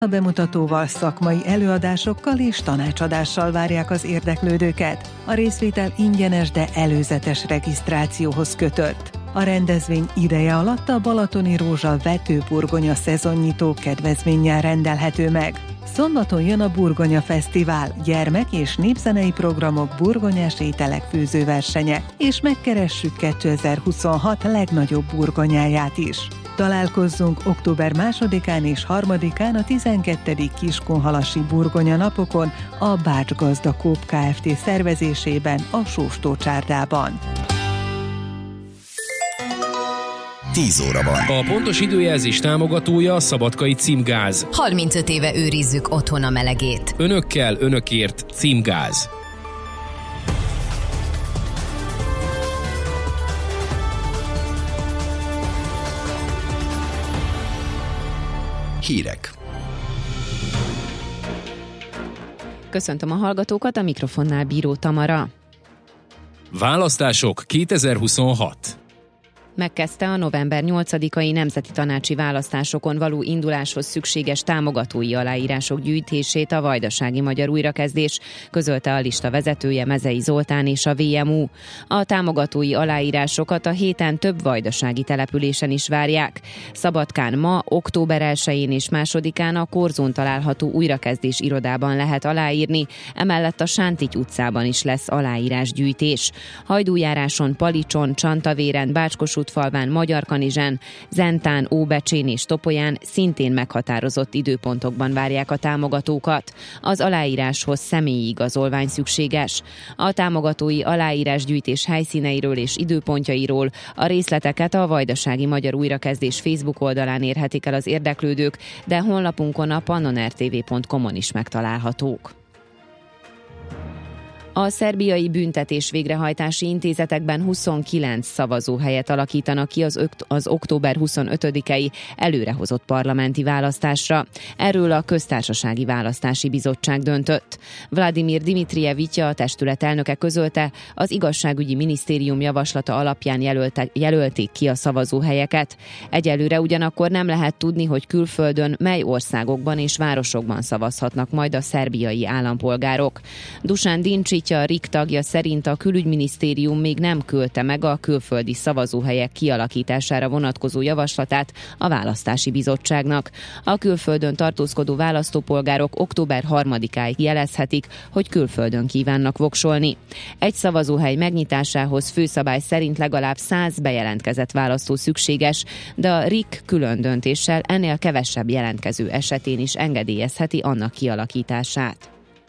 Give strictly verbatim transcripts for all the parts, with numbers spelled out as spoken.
A bemutatóval, szakmai előadásokkal és tanácsadással várják az érdeklődőket. A részvétel ingyenes, de előzetes regisztrációhoz kötött. A rendezvény ideje alatt a Balatoni Rózsa vetőburgonya szezonnyitó kedvezménnyel rendelhető meg. Szombaton jön a Burgonya Fesztivál, gyermek- és népzenei programok, burgonyás ételek főzőversenye, és megkeressük kétezer-huszonhat legnagyobb burgonyáját is. Találkozzunk október másodikán és harmadikán a tizenkettedik Kiskunhalasi Burgonya napokon a Bács Gazda Coop Kft. Szervezésében a Sóstó csárdában. tíz óra van. A pontos időjelzés támogatója a Szabadkai Címgáz. harmincöt éve őrizzük otthon a melegét. Önökkel, önökért Címgáz. Hírek. Köszöntöm a hallgatókat, a mikrofonnál Bíró Tamara. Választások kétezer-huszonhat. Megkezdte a november nyolcadikai nemzeti tanácsi választásokon való induláshoz szükséges támogatói aláírások gyűjtését a Vajdasági Magyar Újrakezdés, közölte a lista vezetője, Mezei Zoltán és a vé em u. A támogatói aláírásokat a héten több vajdasági településen is várják. Szabadkán ma, október elsején és másodikán a Korzón található Újrakezdés irodában lehet aláírni, emellett a Sántigy utcában is lesz aláírásgyűjtés. Hajdújáráson, Palicson, Csantavéren, Bácskosútfalván, Magyarkanizsán, Zentán, Óbecsén és Topolyán szintén meghatározott időpontokban várják a támogatókat. Az aláíráshoz személyi igazolvány szükséges. A támogatói aláírásgyűjtés helyszíneiről és időpontjairól a részleteket a Vajdasági Magyar Újrakezdés Facebook oldalán érhetik el az érdeklődők, de honlapunkon a pannon r t v pont com-on is megtalálhatók. A szerbiai büntetés végrehajtási intézetekben huszonkilenc szavazóhelyet alakítanak ki az, ök- az október huszonötödikei előrehozott parlamenti választásra. Erről a Köztársasági Választási Bizottság döntött. Vladimir Dimitriyevitja, a testület elnöke közölte, az igazságügyi minisztérium javaslata alapján jelölte, jelölték ki a szavazóhelyeket. Egyelőre ugyanakkor nem lehet tudni, hogy külföldön mely országokban és városokban szavazhatnak majd a szerbiai állampolgárok. Dusan Dincsics, a RIK tagja szerint a külügyminisztérium még nem küldte meg a külföldi szavazóhelyek kialakítására vonatkozó javaslatát a választási bizottságnak. A külföldön tartózkodó választópolgárok október harmadikáig jelezhetik, hogy külföldön kívánnak voksolni. Egy szavazóhely megnyitásához főszabály szerint legalább száz bejelentkezett választó szükséges, de a RIK külön döntéssel ennél kevesebb jelentkező esetén is engedélyezheti annak kialakítását.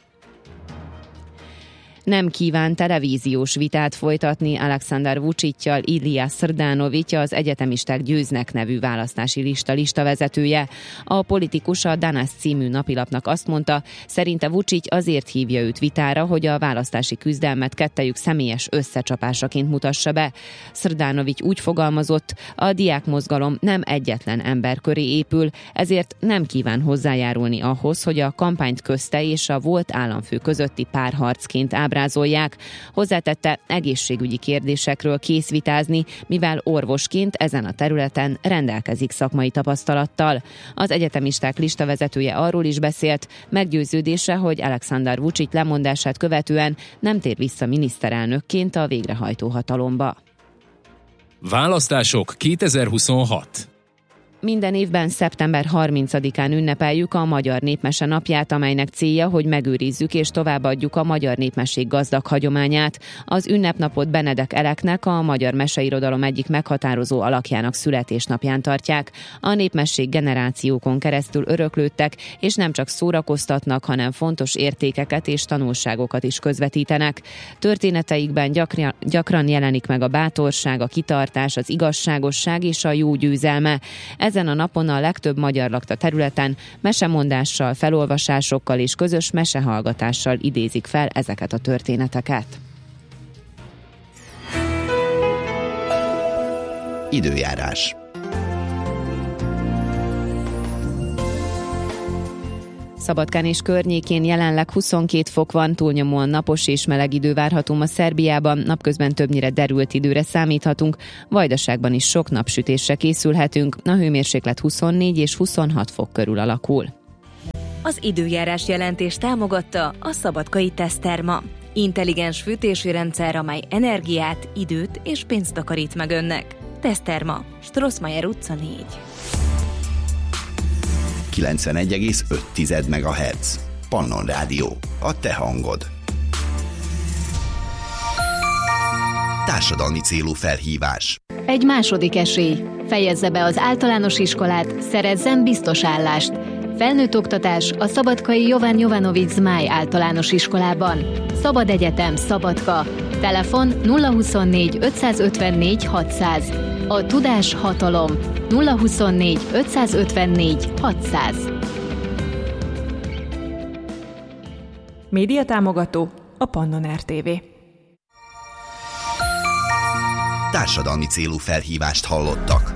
Nem kíván televíziós vitát folytatni Aleksandar Vučićsal Ilija Srdanović, az Egyetemisták győznek nevű választási lista listavezetője. A politikus a Danas című napilapnak azt mondta, szerinte Vučić azért hívja őt vitára, hogy a választási küzdelmet kettejük személyes összecsapásaként mutassa be. Srdanović úgy fogalmazott, a diákmozgalom nem egyetlen ember köré épül, ezért nem kíván hozzájárulni ahhoz, hogy a kampányt közte és a volt államfő közötti párharcként ábrázolják. Hozzátette, egészségügyi kérdésekről kész vitázni, mivel orvosként ezen a területen rendelkezik szakmai tapasztalattal. Az egyetemisták listavezetője arról is beszélt, meggyőződése, hogy Aleksandar Vučić lemondását követően nem tér vissza miniszterelnökként a végrehajtó hatalomba. Választások kétezer-huszonhat. Minden évben szeptember harmincadikán ünnepeljük a Magyar Népmese napját, amelynek célja, hogy megőrizzük és továbbadjuk a magyar népmesség gazdag hagyományát. Az ünnepnapot Benedek Eleknek, a magyar meseirodalom egyik meghatározó alakjának születésnapján tartják. A népmesség generációkon keresztül öröklődtek, és nem csak szórakoztatnak, hanem fontos értékeket és tanulságokat is közvetítenek. Történeteikben gyakran, gyakran jelenik meg a bátorság, a kitartás, az igazságosság és a jó győzelme. Ezen a napon a legtöbb magyar lakta területen mesemondással, felolvasásokkal és közös mesehallgatással idézik fel ezeket a történeteket. Időjárás. Szabadkán és környékén jelenleg huszonkét fok van, túlnyomóan napos és meleg idő várható ma Szerbiában, napközben többnyire derült időre számíthatunk, Vajdaságban is sok napsütésre készülhetünk, a hőmérséklet huszonnégy és huszonhat fok körül alakul. Az időjárás jelentés támogatta a Szabadkai Teszterma. Intelligens fűtési rendszer, amely energiát, időt és pénzt takarít meg önnek. Teszterma, Strossmayer utca négy. kilencvenegy egész öt megahertz. Pannon Rádió. A te hangod. Társadalmi célú felhívás. Egy második esély. Fejezze be az általános iskolát, szerezzen biztos állást. Felnőtt oktatás a Szabadkai Jovan Jovanovics Zmáj általános iskolában. Szabad Egyetem Szabadka. Telefon nulla huszonnégy ötszázötvennégy hatszáz. A tudás hatalom. nulla huszonnégy ötszázötvennégy hatszáz. Média támogató a Pannon er té vé. Társadalmi célú felhívást hallottak.